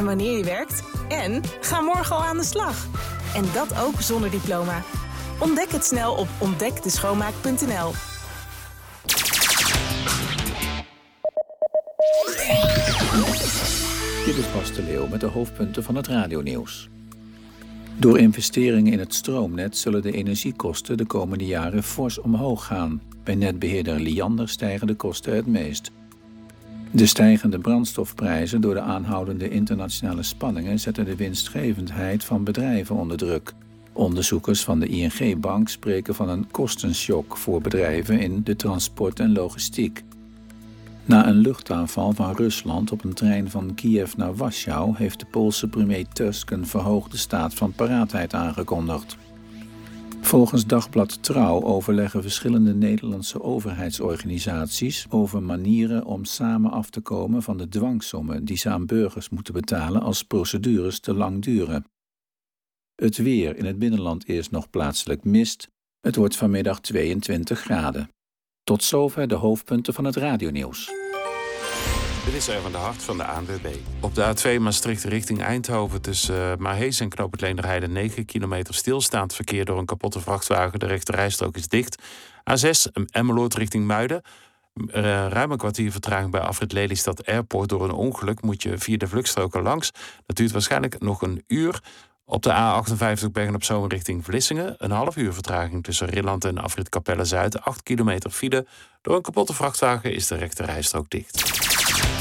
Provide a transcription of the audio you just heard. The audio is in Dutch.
wanneer je werkt en ga morgen al aan de slag. En dat ook zonder diploma. Ontdek het snel op ontdekdeschoonmaak.nl. Dit is Bas de Leeuw met de hoofdpunten van het radionieuws. Door investeringen in het stroomnet zullen de energiekosten de komende jaren fors omhoog gaan. Bij netbeheerder Liander stijgen de kosten het meest. De stijgende brandstofprijzen door de aanhoudende internationale spanningen zetten de winstgevendheid van bedrijven onder druk. Onderzoekers van de ING-bank spreken van een kostenshock voor bedrijven in de transport en logistiek. Na een luchtaanval van Rusland op een trein van Kiev naar Warschau heeft de Poolse premier Tusk een verhoogde staat van paraatheid aangekondigd. Volgens dagblad Trouw overleggen verschillende Nederlandse overheidsorganisaties over manieren om samen af te komen van de dwangsommen die ze aan burgers moeten betalen als procedures te lang duren. Het weer in het binnenland is nog plaatselijk mist. Het wordt vanmiddag 22 graden. Tot zover de hoofdpunten van het radionieuws. Dit is Erwin de Hart van de ANWB. Op de A2 Maastricht richting Eindhoven tussen Maarhees en Knoop het Leenderheide 9 kilometer stilstaand verkeer door een kapotte vrachtwagen. De rechterrijstrook is dicht. A6 Emmeloord richting Muiden. Ruim een kwartier vertraging bij afrit Lelystad Airport. Door een ongeluk moet je via de vluchtstroken langs. Dat duurt waarschijnlijk nog een uur. Op de A58 Bergen-op-Zoom richting Vlissingen. Een half uur vertraging tussen Rilland en afrit Capelle-Zuid. 8 kilometer file. Door een kapotte vrachtwagen is de rechterrijstrook dicht.